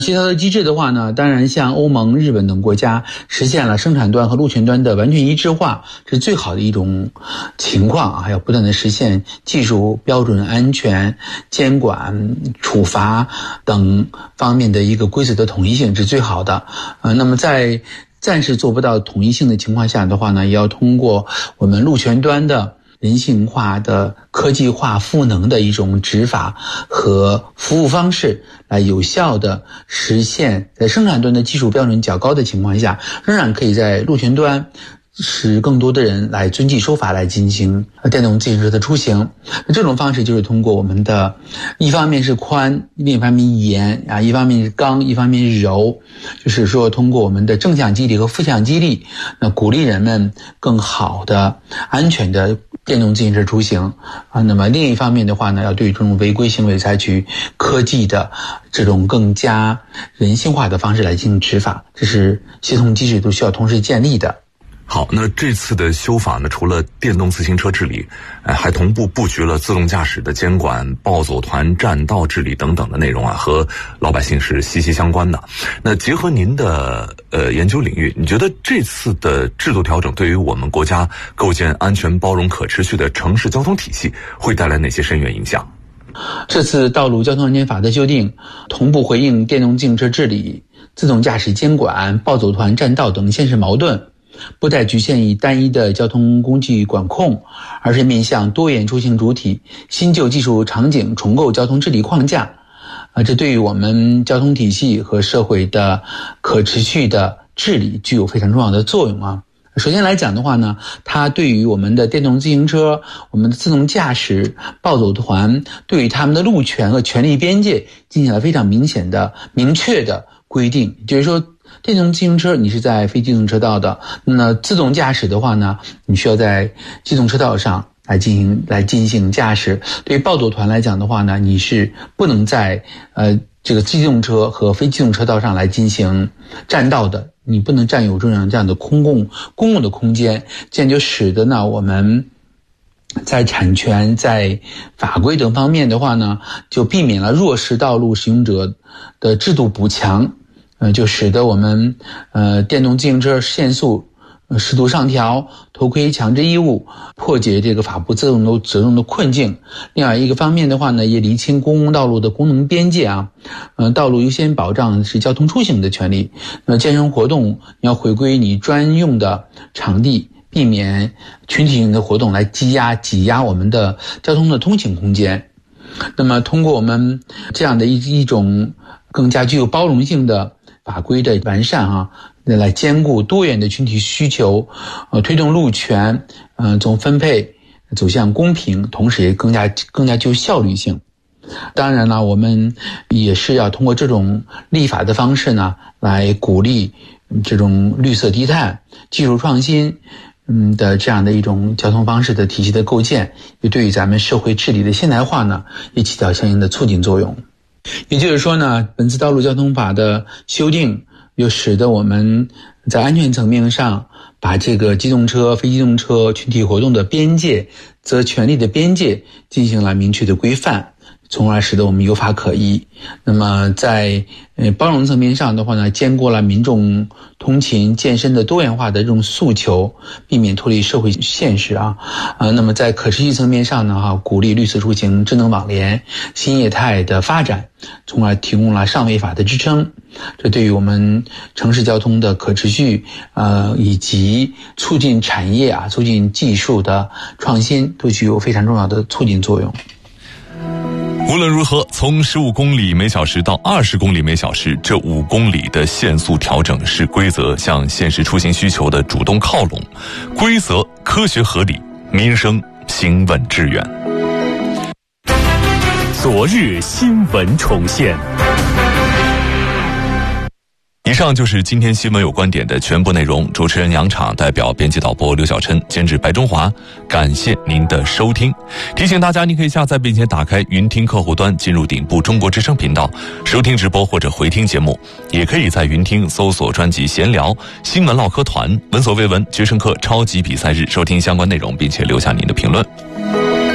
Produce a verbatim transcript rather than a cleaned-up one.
协调的机制的话呢，当然像欧盟、日本等国家实现了生产端和路权端的完全一致化，这是最好的一种情况啊，还要不断的实现技术标准、安全、监管、处罚等方面的一个规则的统一性，这是最好的。呃，那么在暂时做不到统一性的情况下的话呢，也要通过我们路权端的人性化的科技化赋能的一种执法和服务方式，来有效的实现在生产端的技术标准较高的情况下，仍然可以在路权端使更多的人来遵纪守法来进行电动自行车的出行。这种方式就是通过我们的一方面是宽，另一方面严啊，一方面是刚，一方面是柔，就是说通过我们的正向激励和负向激励，那鼓励人们更好的安全的电动自行车出行啊。那么另一方面的话呢，要对这种违规行为采取科技的这种更加人性化的方式来进行执法，这是协同机制都需要同时建立的。 好，那这次的修法呢，除了电动自行车治理，呃，还同步布局了自动驾驶的监管、暴走团占道治理等等的内容啊，和老百姓是息息相关的。那结合您的呃研究领域，你觉得这次的制度调整对于我们国家构建安全、包容、可持续的城市交通体系会带来哪些深远影响？ 这次道路交通安全法的修订，同步回应电动自行车治理、自动驾驶监管、暴走团占道等现实矛盾，不再局限于单一的交通工具管控，而是面向多元出行主体、新旧技术场景重构交通治理框架。啊，这对于我们交通体系和社会的可持续的治理具有非常重要的作用啊。首先来讲的话呢，它对于我们的电动自行车、我们的自动驾驶、暴走团，对于他们的路权和权利边界进行了非常明显的、明确的规定。就是说，电动自行车你是在非机动车道的，那自动驾驶的话呢，你需要在机动车道上来进行来进行驾驶。对于暴走团来讲的话呢，你是不能在呃这个机动车和非机动车道上来进行占道的，你不能占有这样这样的公共公共的空间，这样就使得呢我们在产权、在法规等方面的话呢，就避免了弱势道路使用者的制度补强。呃，就使得我们呃电动自行车限速呃适度上调、头盔强制义务，破解这个法不责任责任的困境。另外一个方面的话呢，也厘清公共道路的功能边界啊，呃，道路优先保障是交通出行的权利。那健身活动你要回归你专用的场地，避免群体性的活动来积压挤压我们的交通的通行空间。那么通过我们这样的一一种更加具有包容性的法规的完善啊，来兼顾多元的群体需求，呃，推动路权，呃，从分配走向公平，同时也更加更加具有效率性。当然了，我们也是要通过这种立法的方式呢，来鼓励这种绿色低碳、技术创新，嗯的这样的一种交通方式的体系的构建，也对于咱们社会治理的现代化呢，也起到相应的促进作用。也就是说呢，本次道路交通法的修订又使得我们在安全层面上把这个机动车、非机动车群体活动的边界、则权利的边界进行了明确的规范，从而使得我们有法可依。那么在呃包容层面上的话呢，兼顾了民众通勤健身的多元化的这种诉求，避免脱离社会现实啊。呃，那么在可持续层面上呢，哈，鼓励绿色出行、智能网联、新业态的发展，从而提供了上位法的支撑。这对于我们城市交通的可持续，呃，以及促进产业啊、促进技术的创新，都具有非常重要的促进作用。 无论如何，从十五公里每小时到二十公里每小时，这五公里的限速调整是规则向现实出行需求的主动靠拢，规则科学合理，民生行稳致远。 昨日新闻重现。 以上就是今天新闻有观点的全部内容。主持人杨昶代表编辑导播刘小琛，监制白中华，感谢您的收听。提醒大家，您可以下载并且打开云听客户端，进入顶部中国之声频道收听直播或者回听节目，也可以在云听搜索专辑闲聊、新闻唠嗑团、闻所未闻、决胜客超级比赛日收听相关内容，并且留下您的评论。